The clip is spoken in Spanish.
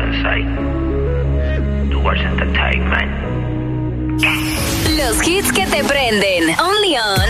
Inside. Towards Entertainment. Los hits que te prenden. Only on